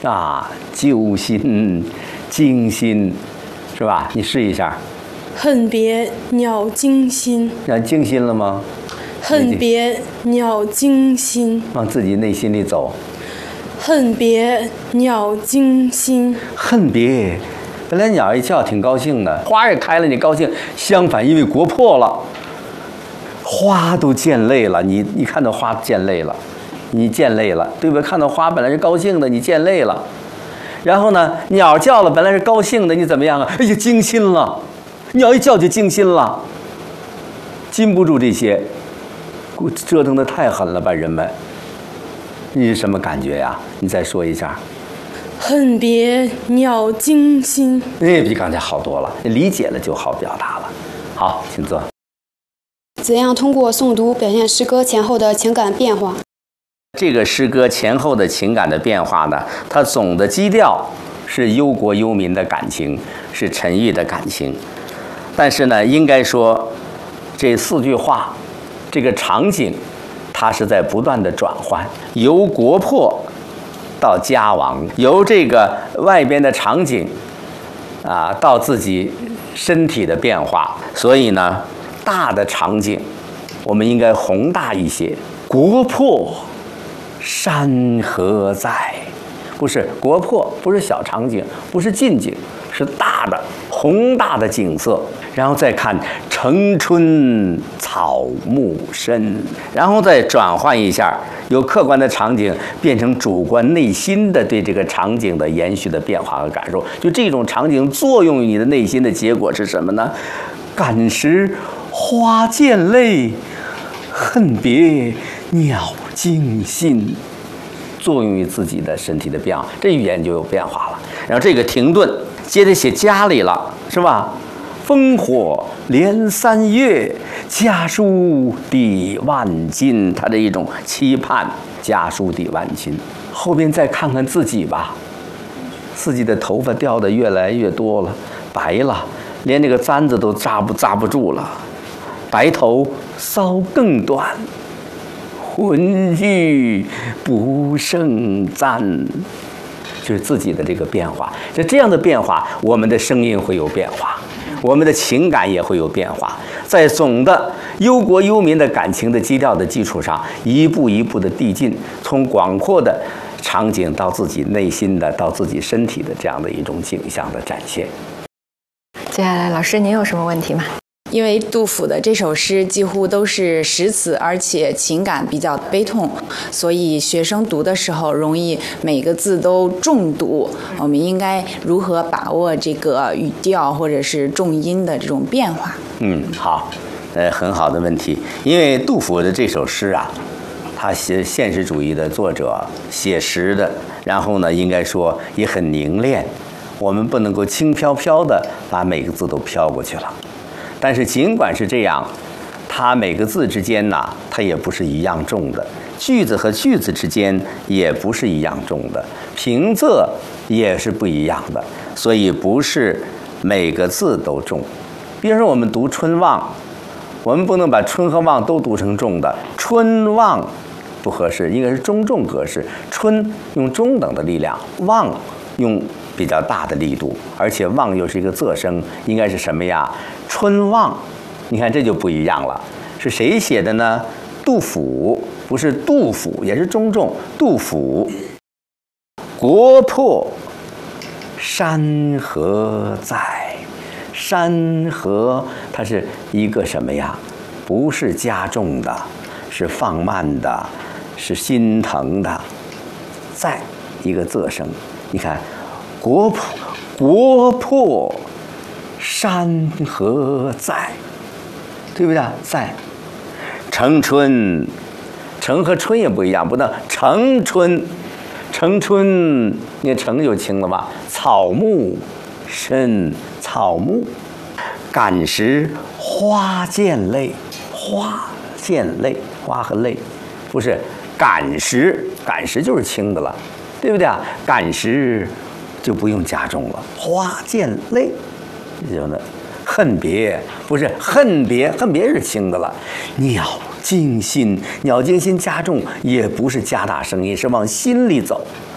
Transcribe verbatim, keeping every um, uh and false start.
啊，揪心、惊心，是吧？你试一下。 恨别鸟惊心。 让惊心了吗？ 恨别鸟惊心。 往自己内心里走。 恨别鸟惊心。 恨别，本来鸟一叫挺高兴的，花也开了，你高兴。相反，因为国破了，花都见泪了。你你看到花见泪了，你见泪了，对不对？看到花本来是高兴的，你见泪了。然后呢，鸟叫了，本来是高兴的，你怎么样啊？哎呀，惊心了。鸟一叫就惊心了，禁不住这些，折腾得太狠了吧，人们。你是什么感觉呀？你再说一下。 恨别鸟惊心。 那比刚才好多了，理解了就好表达了。好，请坐。 怎样通过诵读表现诗歌前后的情感变化？ 这个诗歌前后的情感的变化呢，它总的基调是忧国忧民的感情，是沉郁的感情。但是呢，应该说这四句话，这个场景，它是在不断的转换，由国破到家亡，由这个外边的场景啊，到自己身体的变化。所以呢，大的场景我们应该宏大一些。国破山河在，不是国破，不是小场景，不是近景，是大的宏大的景色。然后再看城春草木深，然后再转换一下，由客观的场景变成主观内心的对这个场景的延续的变化和感受。就这种场景作用于你的内心的结果是什么呢？感时花溅泪，恨别鸟惊心，作用于自己的身体的变化，这语言就有变化了。然后这个停顿，接着写家里了，是吧？烽火连三月，家书抵万金。他这一种期盼，家书抵万金。后边再看看自己吧，自己的头发掉得越来越多了，白了，连这个簪子都扎不扎不住了。白头搔更短，浑欲不胜簪。就是自己的这个变化，就这样的变化，我们的声音会有变化，我们的情感也会有变化。在总的忧国忧民的感情的基调的基础上，一步一步的递进，从广阔的场景到自己内心的，到自己身体的这样的一种景象的展现。 接下来，老师您有什么问题吗？ 因为杜甫的这首诗几乎都是诗词，而且情感比较悲痛，所以学生读的时候容易每个字都重读。我们应该如何把握这个语调或者是重音的这种变化？ 嗯，好，呃，很好的问题。因为杜甫的这首诗啊，他写现实主义的作者，写实的，然后呢，应该说也很凝练。我们不能够轻飘飘的把每个字都飘过去了。但是尽管是这样，它每个字之间呢，它也不是一样重的；句子和句子之间也不是一样重的；平仄也是不一样的。所以不是每个字都重。比如说我们读春望，我们不能把春和望都读成重的，春望不合适，应该是中重格式。春用中等的力量，望用比较大的力度，而且望又是一个仄声，应该是什么呀？春望，你看这就不一样了。是谁写的呢？杜甫，不是杜甫，也是中重。杜甫，国破山河在，山河它是一个什么呀？不是加重的，是放慢的，是心疼的，在一个仄声。你看，国破国破山河在，对不对？在。城春，城和春也不一样，不能城春，城春，你看城就轻了吧？草木深，草木。感时花溅泪，花溅泪，花和泪，不是感时，感时就是轻的了，对不对啊？感时就不用加重了，花溅泪，这种的。恨别不是恨别，恨别是轻的了。鸟惊心，鸟惊心加重也不是加大声音，是往心里走。